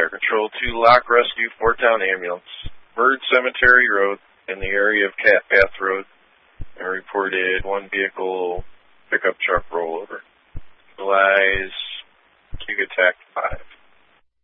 Fire Control to Lock Rescue, Fort Town Ambulance, Bird Cemetery Road in the area of Cat Path Road, and reported one vehicle pickup truck rollover.